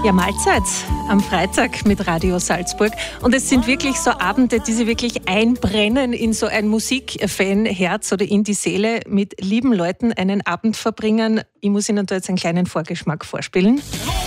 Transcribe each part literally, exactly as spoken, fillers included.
Ja, Mahlzeit am Freitag mit Radio Salzburg. Und es sind wirklich so Abende, die sie wirklich einbrennen in so ein Musikfanherz oder in die Seele, mit lieben Leuten einen Abend verbringen. Ich muss Ihnen da jetzt einen kleinen Vorgeschmack vorspielen.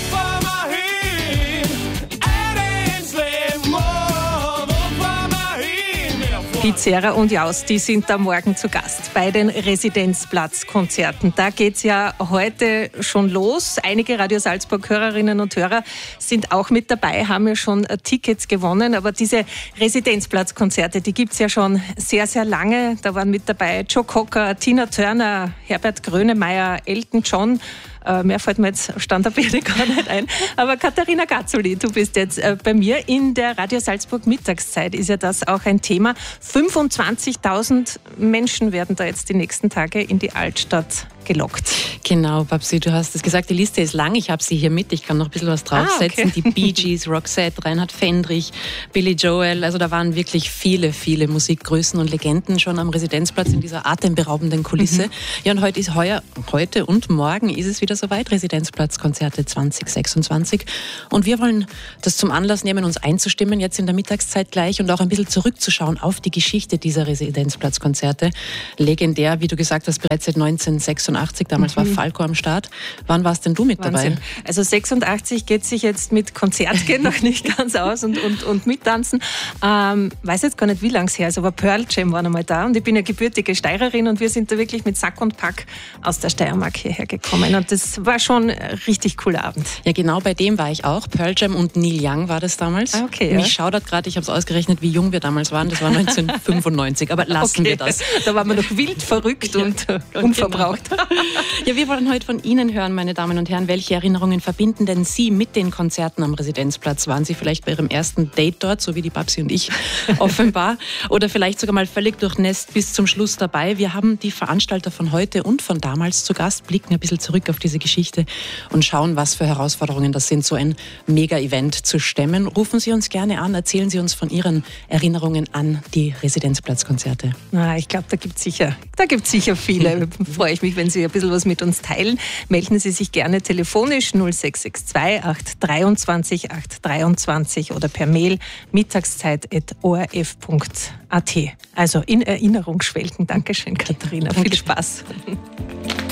Pizzerra und Jaus, die sind da morgen zu Gast bei den Residenzplatzkonzerten. Da geht's ja heute schon los. Einige Radio Salzburg-Hörerinnen und Hörer sind auch mit dabei, haben ja schon Tickets gewonnen. Aber diese Residenzplatzkonzerte, die gibt's ja schon sehr, sehr lange. Da waren mit dabei Joe Cocker, Tina Turner, Herbert Grönemeyer, Elton John. Äh, mehr fällt mir jetzt Stand der Rede gar nicht ein. Aber Katharina Gazzoli, du bist jetzt äh, bei mir in der Radio Salzburg Mittagszeit. Ist ja das auch ein Thema. fünfundzwanzigtausend Menschen werden da jetzt die nächsten Tage in die Altstadt gelockt. Genau, Babsi, du hast es gesagt, die Liste ist lang. Ich habe sie hier mit. Ich kann noch ein bisschen was draufsetzen. Ah, okay. Die Bee Gees, Roxette, Reinhard Fendrich, Billy Joel. Also da waren wirklich viele, viele Musikgrößen und Legenden schon am Residenzplatz in dieser atemberaubenden Kulisse. Mhm. Ja, und heute ist heuer, heute und morgen ist es wieder soweit, Residenzplatzkonzerte zwanzig sechsundzwanzig. Und wir wollen das zum Anlass nehmen, uns einzustimmen, jetzt in der Mittagszeit gleich, und auch ein bisschen zurückzuschauen auf die Geschichte dieser Residenzplatzkonzerte. Legendär, wie du gesagt hast, bereits seit neunzehnhundertsechsundachtzig. Damals mhm. war Falco am Start. Wann warst denn du mit Wahnsinn. dabei? Also sechsundachtzig geht sich jetzt mit Konzertgehen noch nicht ganz aus und, und, und mittanzen. Ähm, weiß jetzt gar nicht, wie lange es her ist, aber Pearl Jam waren einmal da und ich bin ja gebürtige Steirerin und wir sind da wirklich mit Sack und Pack aus der Steiermark hierher gekommen und das war schon ein richtig cooler Abend. Ja, genau, bei dem war ich auch. Pearl Jam und Neil Young war das damals. Okay, Mich ja. schaudert gerade, ich habe es ausgerechnet, wie jung wir damals waren. Das war neunzehnhundertfünfundneunzig, aber lassen okay. wir das. Da waren wir noch wild verrückt ja, und äh, unverbraucht. Genau. Ja, wir wollen heute von Ihnen hören, meine Damen und Herren, welche Erinnerungen verbinden denn Sie mit den Konzerten am Residenzplatz? Waren Sie vielleicht bei Ihrem ersten Date dort, so wie die Babsi und ich offenbar, oder vielleicht sogar mal völlig durchnässt bis zum Schluss dabei? Wir haben die Veranstalter von heute und von damals zu Gast, blicken ein bisschen zurück auf diese Geschichte und schauen, was für Herausforderungen das sind, so ein Mega-Event zu stemmen. Rufen Sie uns gerne an, erzählen Sie uns von Ihren Erinnerungen an die Residenzplatzkonzerte. Na, ich glaube, da gibt es sicher, da gibt's sicher viele. Freue ich mich, wenn Sie ein bisschen was mit uns teilen. Melden Sie sich gerne telefonisch null sechs sechs zwei acht dreiundzwanzig acht dreiundzwanzig oder per Mail mittagszeit at o r f punkt a t. Also in Erinnerung schwelgen. Dankeschön, Katharina. Viel Spaß.